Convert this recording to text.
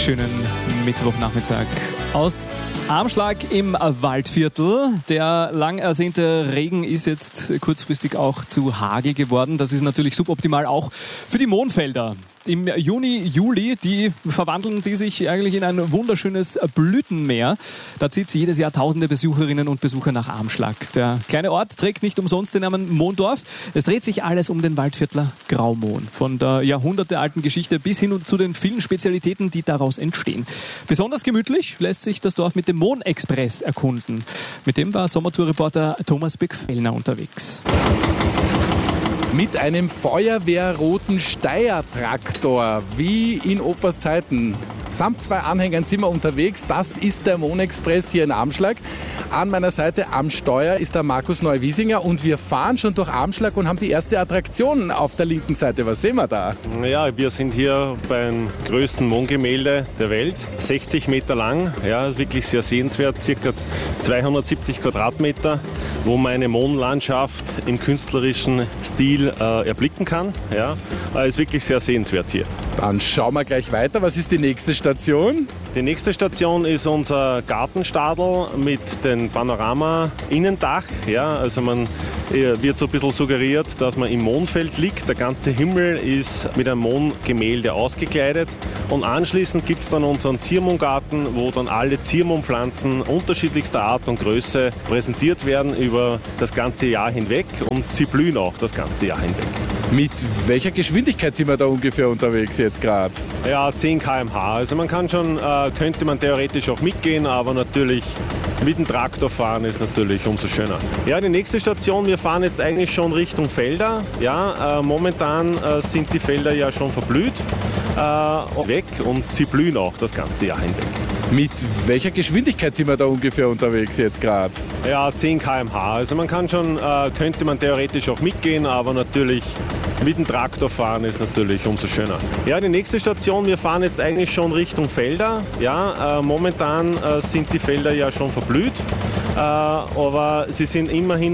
Schönen Mittwochnachmittag aus Armschlag im Waldviertel. Der lang ersehnte Regen ist jetzt kurzfristig auch zu Hagel geworden. Das ist natürlich suboptimal auch für die Mohnfelder. Im Juni, Juli, die verwandeln die sich eigentlich in ein wunderschönes Blütenmeer. Da zieht sie jedes Jahr tausende Besucherinnen und Besucher nach Armschlag. Der kleine Ort trägt nicht umsonst den Namen Mohndorf. Es dreht sich alles um den Waldviertler Graumohn. Von der jahrhundertealten Geschichte bis hin zu den vielen Spezialitäten, die daraus entstehen. Besonders gemütlich lässt sich das Dorf mit dem Mohn-Express erkunden. Mit dem war Sommertourreporter Thomas Beck-Fellner unterwegs. Mit einem feuerwehrroten Steyr-Traktor, wie in Opas Zeiten. Samt 2 Anhängern sind wir unterwegs. Das ist der Mohn-Express hier in Armschlag. An meiner Seite am Steuer ist der Markus Neuwiesinger und wir fahren schon durch Armschlag und haben die erste Attraktion auf der linken Seite. Was sehen wir da? Ja, wir sind hier beim größten Mohngemälde der Welt. 60 Meter lang, ja, ist wirklich sehr sehenswert, circa 270 Quadratmeter, wo man eine Mohnlandschaft im künstlerischen Stil erblicken kann. Ja, ist wirklich sehr sehenswert hier. Dann schauen wir gleich weiter. Was ist die nächste Station? Die nächste Station ist unser Gartenstadel mit dem Panorama-Innendach. Ja, also man wird so ein bisschen suggeriert, dass man im Mohnfeld liegt. Der ganze Himmel ist mit einem Mohngemälde ausgekleidet. Und anschließend gibt es dann unseren Ziermohngarten, wo dann alle Ziermohnpflanzen unterschiedlichster Art und Größe präsentiert werden über das ganze Jahr hinweg. Und sie blühen auch das ganze Jahr hinweg. Mit welcher Geschwindigkeit sind wir da ungefähr unterwegs jetzt gerade? Ja, 10 km/h. Also man kann schon, könnte man theoretisch auch mitgehen, aber natürlich mit dem Traktor fahren ist natürlich umso schöner. Ja, die nächste Station, wir fahren jetzt eigentlich schon Richtung Felder. Ja, momentan sind die Felder ja schon verblüht weg und sie blühen auch das ganze Jahr hinweg. Mit welcher Geschwindigkeit sind wir da ungefähr unterwegs jetzt gerade? Ja, 10 km/h. Also man kann schon, könnte man theoretisch auch mitgehen, aber natürlich mit dem Traktor fahren ist natürlich umso schöner. Ja, die nächste Station, wir fahren jetzt eigentlich schon Richtung Felder. Ja, momentan sind die Felder ja schon verblüht, aber sie sind immerhin